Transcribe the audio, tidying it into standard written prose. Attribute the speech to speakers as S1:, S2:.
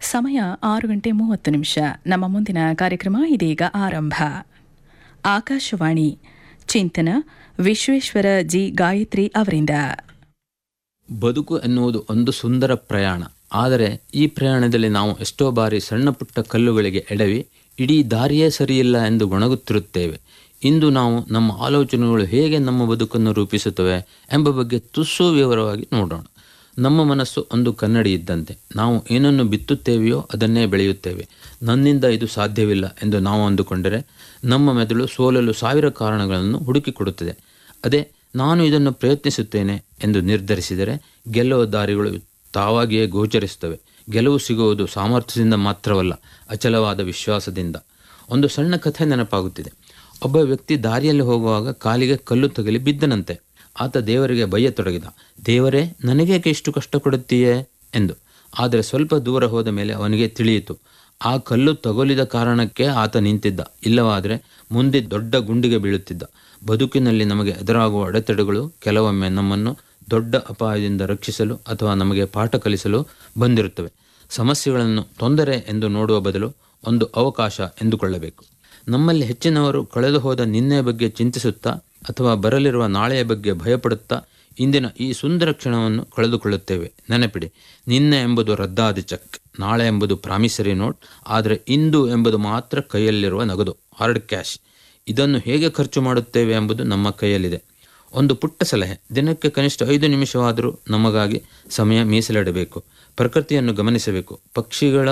S1: ಸಮಯ 6:30 ನಮ್ಮ ಮುಂದಿನ ಕಾರ್ಯಕ್ರಮ ಇದೀಗ ಆರಂಭ. ಆಕಾಶವಾಣಿ ಚಿಂತನ ವಿಶ್ವೇಶ್ವರ ಜಿ ಗಾಯತ್ರಿ ಅವರಿಂದ.
S2: ಬದುಕು ಎನ್ನುವುದು ಒಂದು ಸುಂದರ ಪ್ರಯಾಣ. ಆದರೆ ಈ ಪ್ರಯಾಣದಲ್ಲಿ ನಾವು ಎಷ್ಟೋ ಬಾರಿ ಸಣ್ಣ ಪುಟ್ಟ ಕಲ್ಲುಗಳಿಗೆ ಎಡವಿ ಇಡೀ ದಾರಿಯೇ ಸರಿಯಿಲ್ಲ ಎಂದು ಗೊಣಗುತ್ತಿರುತ್ತೇವೆ. ಇಂದು ನಾವು ನಮ್ಮ ಆಲೋಚನೆಗಳು ಹೇಗೆ ನಮ್ಮ ಬದುಕನ್ನು ರೂಪಿಸುತ್ತವೆ ಎಂಬ ಬಗ್ಗೆ ತುಸು ವಿವರವಾಗಿ ನೋಡೋಣ. ನಮ್ಮ ಮನಸ್ಸು ಒಂದು ಕನ್ನಡಿ ಇದ್ದಂತೆ. ನಾವು ಏನನ್ನು ಬಿತ್ತುತ್ತೇವೆಯೋ ಅದನ್ನೇ ಬೆಳೆಯುತ್ತೇವೆ. ನನ್ನಿಂದ ಇದು ಸಾಧ್ಯವಿಲ್ಲ ಎಂದು ನಾವು ಅಂದುಕೊಂಡರೆ ನಮ್ಮ ಮೆದುಳು ಸೋಲಲು 1000 ಕಾರಣಗಳನ್ನು ಹುಡುಕಿಕೊಡುತ್ತದೆ. ಅದೇ ನಾನು ಇದನ್ನು ಪ್ರಯತ್ನಿಸುತ್ತೇನೆ ಎಂದು ನಿರ್ಧರಿಸಿದರೆ ಗೆಲ್ಲುವ ದಾರಿಗಳು ತಾವಾಗಿಯೇ ಗೋಚರಿಸುತ್ತವೆ. ಗೆಲುವು ಸಿಗುವುದು ಸಾಮರ್ಥ್ಯದಿಂದ ಮಾತ್ರವಲ್ಲ, ಅಚಲವಾದ ವಿಶ್ವಾಸದಿಂದ. ಒಂದು ಸಣ್ಣ ಕಥೆ ನೆನಪಾಗುತ್ತಿದೆ. ಒಬ್ಬ ವ್ಯಕ್ತಿ ದಾರಿಯಲ್ಲಿ ಹೋಗುವಾಗ ಕಾಲಿಗೆ ಕಲ್ಲು ತಗಲಿ ಬಿದ್ದನಂತೆ. ಆತ ದೇವರಿಗೆ ಬಯ್ಯತೊಡಗಿದ. ದೇವರೇ, ನನಗೇಕೆ ಇಷ್ಟು ಕಷ್ಟ ಕೊಡುತ್ತೀಯೇ ಎಂದು. ಆದರೆ ಸ್ವಲ್ಪ ದೂರ ಹೋದ ಮೇಲೆ ಅವನಿಗೆ ತಿಳಿಯಿತು, ಆ ಕಲ್ಲು ತಗುಲಿದ ಕಾರಣಕ್ಕೆ ಆತ ನಿಂತಿದ್ದ. ಇಲ್ಲವಾದರೆ ಮುಂದೆ ದೊಡ್ಡ ಗುಂಡಿಗೆ ಬೀಳುತ್ತಿದ್ದ. ಬದುಕಿನಲ್ಲಿ ನಮಗೆ ಎದುರಾಗುವ ಅಡೆತಡೆಗಳು ಕೆಲವೊಮ್ಮೆ ನಮ್ಮನ್ನು ದೊಡ್ಡ ಅಪಾಯದಿಂದ ರಕ್ಷಿಸಲು ಅಥವಾ ನಮಗೆ ಪಾಠ ಕಲಿಸಲು ಬಂದಿರುತ್ತವೆ. ಸಮಸ್ಯೆಗಳನ್ನು ತೊಂದರೆ ಎಂದು ನೋಡುವ ಬದಲು ಒಂದು ಅವಕಾಶ ಎಂದುಕೊಳ್ಳಬೇಕು. ನಮ್ಮಲ್ಲಿ ಹೆಚ್ಚಿನವರು ಕಳೆದು ಹೋದ ನಿನ್ನೆಯ ಬಗ್ಗೆ ಚಿಂತಿಸುತ್ತಾ ಅಥವಾ ಬರಲಿರುವ ನಾಳೆಯ ಬಗ್ಗೆ ಭಯಪಡುತ್ತಾ ಇಂದಿನ ಈ ಸುಂದರ ಕ್ಷಣವನ್ನು ಕಳೆದುಕೊಳ್ಳುತ್ತೇವೆ. ನೆನಪಿಡಿ, ನಿನ್ನೆ ಎಂಬುದು ರದ್ದಾದ ಚೆಕ್, ನಾಳೆ ಎಂಬುದು ಪ್ರಾಮಿಸರಿ ನೋಟ್, ಆದರೆ ಇಂದು ಎಂಬುದು ಮಾತ್ರ ಕೈಯಲ್ಲಿರುವ ನಗದು, ಹಾರ್ಡ್ ಕ್ಯಾಶ್. ಇದನ್ನು ಹೇಗೆ ಖರ್ಚು ಮಾಡುತ್ತೇವೆ ಎಂಬುದು ನಮ್ಮ ಕೈಯಲ್ಲಿದೆ. ಒಂದು ಪುಟ್ಟ ಸಲಹೆ: ದಿನಕ್ಕೆ ಕನಿಷ್ಠ 5 ನಿಮಿಷವಾದರೂ ನಮಗಾಗಿ ಸಮಯ ಮೀಸಲಿಡಬೇಕು. ಪ್ರಕೃತಿಯನ್ನು ಗಮನಿಸಬೇಕು. ಪಕ್ಷಿಗಳ